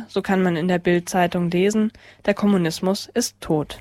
so kann man in der Bild-Zeitung lesen, der Kommunismus ist tot.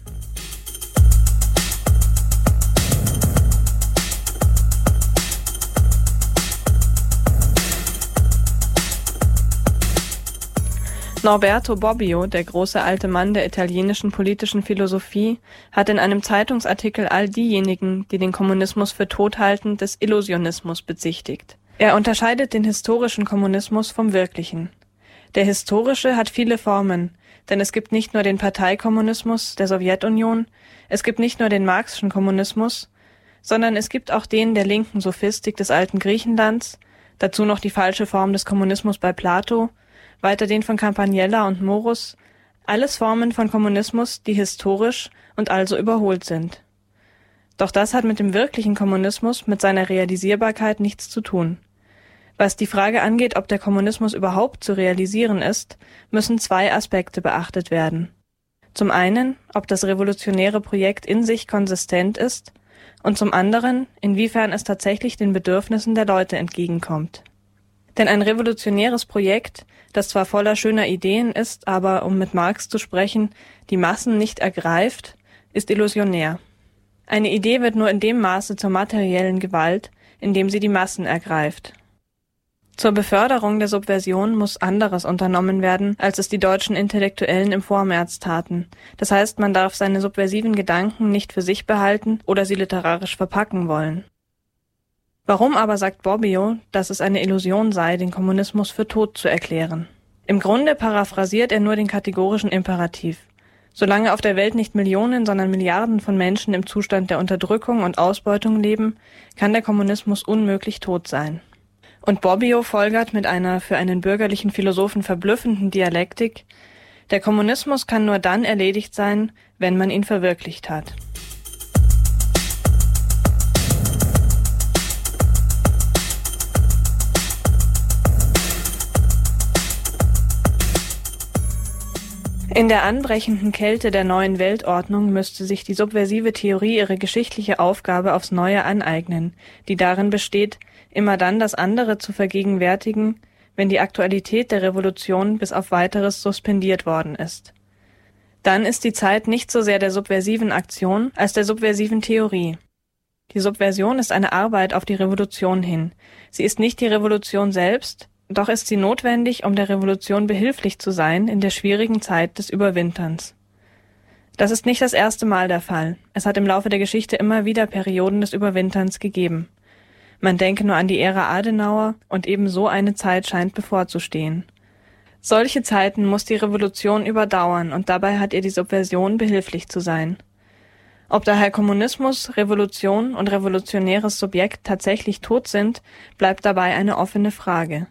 Norberto Bobbio, der große alte Mann der italienischen politischen Philosophie, hat in einem Zeitungsartikel all diejenigen, die den Kommunismus für tot halten, des Illusionismus bezichtigt. Er unterscheidet den historischen Kommunismus vom wirklichen. Der historische hat viele Formen, denn es gibt nicht nur den Parteikommunismus der Sowjetunion, es gibt nicht nur den Marxischen Kommunismus, sondern es gibt auch den der linken Sophistik des alten Griechenlands, dazu noch die falsche Form des Kommunismus bei Plato, weiter den von Campanella und Morus, alles Formen von Kommunismus, die historisch und also überholt sind. Doch das hat mit dem wirklichen Kommunismus, mit seiner Realisierbarkeit nichts zu tun. Was die Frage angeht, ob der Kommunismus überhaupt zu realisieren ist, müssen zwei Aspekte beachtet werden. Zum einen, ob das revolutionäre Projekt in sich konsistent ist, und zum anderen, inwiefern es tatsächlich den Bedürfnissen der Leute entgegenkommt. Denn ein revolutionäres Projekt, das zwar voller schöner Ideen ist, aber, um mit Marx zu sprechen, die Massen nicht ergreift, ist illusionär. Eine Idee wird nur in dem Maße zur materiellen Gewalt, in dem sie die Massen ergreift. Zur Beförderung der Subversion muss anderes unternommen werden, als es die deutschen Intellektuellen im Vormärz taten. Das heißt, man darf seine subversiven Gedanken nicht für sich behalten oder sie literarisch verpacken wollen. Warum aber sagt Bobbio, dass es eine Illusion sei, den Kommunismus für tot zu erklären? Im Grunde paraphrasiert er nur den kategorischen Imperativ. Solange auf der Welt nicht Millionen, sondern Milliarden von Menschen im Zustand der Unterdrückung und Ausbeutung leben, kann der Kommunismus unmöglich tot sein. Und Bobbio folgert mit einer für einen bürgerlichen Philosophen verblüffenden Dialektik: Der Kommunismus kann nur dann erledigt sein, wenn man ihn verwirklicht hat. In der anbrechenden Kälte der neuen Weltordnung müsste sich die subversive Theorie ihre geschichtliche Aufgabe aufs Neue aneignen, die darin besteht, immer dann das andere zu vergegenwärtigen, wenn die Aktualität der Revolution bis auf Weiteres suspendiert worden ist. Dann ist die Zeit nicht so sehr der subversiven Aktion als der subversiven Theorie. Die Subversion ist eine Arbeit auf die Revolution hin. Sie ist nicht die Revolution selbst, doch ist sie notwendig, um der Revolution behilflich zu sein in der schwierigen Zeit des Überwinterns. Das ist nicht das erste Mal der Fall. Es hat im Laufe der Geschichte immer wieder Perioden des Überwinterns gegeben. Man denke nur an die Ära Adenauer, und eben so eine Zeit scheint bevorzustehen. Solche Zeiten muss die Revolution überdauern, und dabei hat ihr die Subversion behilflich zu sein. Ob daher Kommunismus, Revolution und revolutionäres Subjekt tatsächlich tot sind, bleibt dabei eine offene Frage.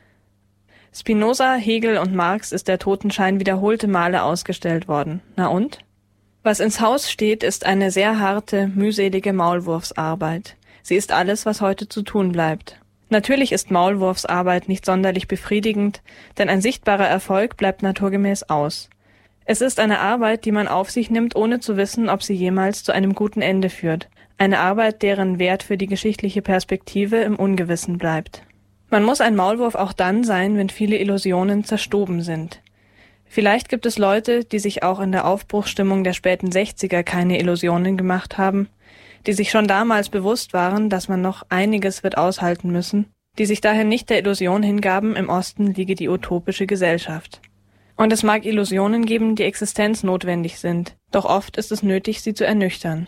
Spinoza, Hegel und Marx ist der Totenschein wiederholte Male ausgestellt worden. Na und? Was ins Haus steht, ist eine sehr harte, mühselige Maulwurfsarbeit. Sie ist alles, was heute zu tun bleibt. Natürlich ist Maulwurfsarbeit nicht sonderlich befriedigend, denn ein sichtbarer Erfolg bleibt naturgemäß aus. Es ist eine Arbeit, die man auf sich nimmt, ohne zu wissen, ob sie jemals zu einem guten Ende führt. Eine Arbeit, deren Wert für die geschichtliche Perspektive im Ungewissen bleibt. Man muss ein Maulwurf auch dann sein, wenn viele Illusionen zerstoben sind. Vielleicht gibt es Leute, die sich auch in der Aufbruchsstimmung der späten 60er keine Illusionen gemacht haben, die sich schon damals bewusst waren, dass man noch einiges wird aushalten müssen, die sich daher nicht der Illusion hingaben, im Osten liege die utopische Gesellschaft. Und es mag Illusionen geben, die existenznotwendig sind, doch oft ist es nötig, sie zu ernüchtern.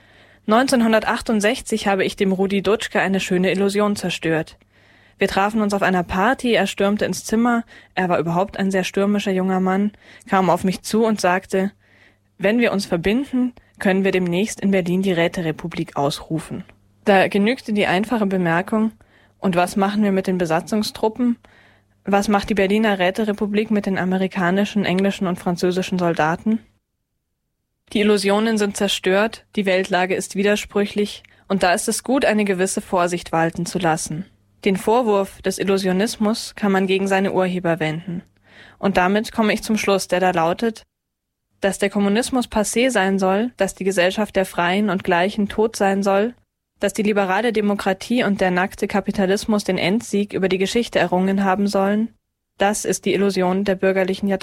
1968 habe ich dem Rudi Dutschke eine schöne Illusion zerstört. Wir trafen uns auf einer Party, er stürmte ins Zimmer, er war überhaupt ein sehr stürmischer junger Mann, kam auf mich zu und sagte: Wenn wir uns verbinden, können wir demnächst in Berlin die Räterepublik ausrufen. Da genügte die einfache Bemerkung: Und was machen wir mit den Besatzungstruppen? Was macht die Berliner Räterepublik mit den amerikanischen, englischen und französischen Soldaten? Die Illusionen sind zerstört, die Weltlage ist widersprüchlich, und da ist es gut, eine gewisse Vorsicht walten zu lassen. Den Vorwurf des Illusionismus kann man gegen seine Urheber wenden. Und damit komme ich zum Schluss, der da lautet: Dass der Kommunismus passé sein soll, dass die Gesellschaft der Freien und Gleichen tot sein soll, dass die liberale Demokratie und der nackte Kapitalismus den Endsieg über die Geschichte errungen haben sollen, das ist die Illusion der bürgerlichen